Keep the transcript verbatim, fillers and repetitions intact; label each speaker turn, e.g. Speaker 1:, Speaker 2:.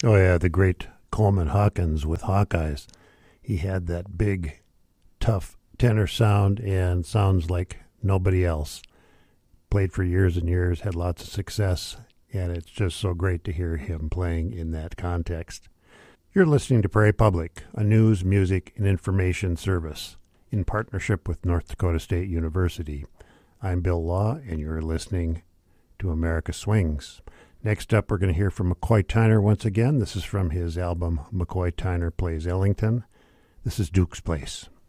Speaker 1: Oh, yeah, the great Coleman Hawkins with Hawkeyes. He had that big, tough tenor sound and sounds like nobody else. Played for years and years, had lots of success, and it's just so great to hear him playing in that context. You're listening to Prairie Public, a news, music, and information service in partnership with North Dakota State University. I'm Bill Law, and you're listening to America Swings. Next up, we're going to hear from McCoy Tyner once again. This is from his album McCoy Tyner Plays Ellington. This is Duke's Place.